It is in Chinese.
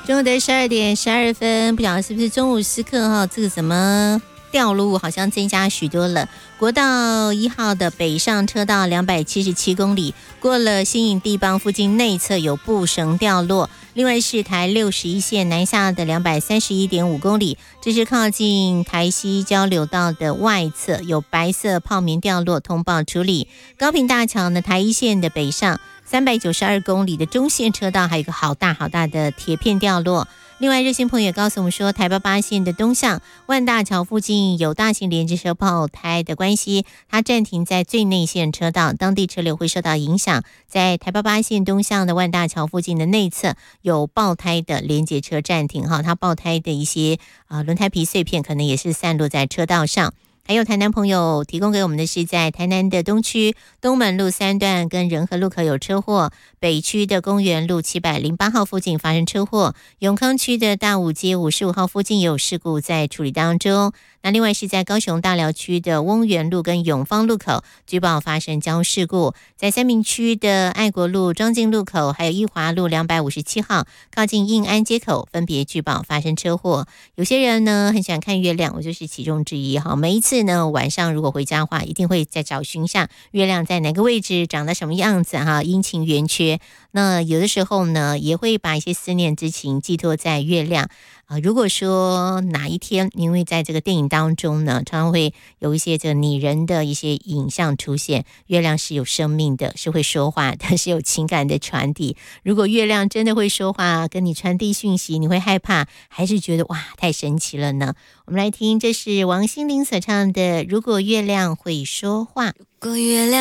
中午的12:12，不晓得是不是中午时刻哈？这个怎么道路好像增加许多了。国道1号的北上车道277公里，过了新营地邦附近内侧有布绳掉落。另外是台61线南下的231.5公里，这是靠近台西交流道的外侧有白色泡棉掉落，通报处理。高屏大桥呢，台1线的北上392公里的中线车道还有一个好大的铁片掉落。另外热线朋友也告诉我们说，台88线的东向万大桥附近有大型联结车爆胎的关系，它暂停在最内线车道，当地车流会受到影响。在台88线东向的万大桥附近的内侧有爆胎的联结车暂停哈，它爆胎的一些轮胎皮碎片可能也是散落在车道上。还有台南朋友提供给我们的是，在台南的东区东门路3段跟仁和路口有车祸，北区的公园路708号附近发生车祸，永康区的大武街55号附近也有事故在处理当中。那另外是在高雄大寮区的翁园路跟永芳路口举报发生交通事故，在三民区的爱国路庄敬路口还有义华路257号靠近应安街口分别举报发生车祸。有些人呢很喜欢看月亮，我就是其中之一哈。每一次呢晚上如果回家的话，一定会再找寻一下月亮在哪个位置，长得什么样子哈，阴晴圆缺。那有的时候呢也会把一些思念之情寄托在月亮。如果说哪一天，因为在这个电影当中呢，常常会有一些这个拟人的一些影像出现，月亮是有生命的，是会说话的，是有情感的传递。如果月亮真的会说话，跟你传递讯息，你会害怕，还是觉得哇太神奇了呢？我们来听，这是王心凌所唱的《如果月亮会说话》。如果月亮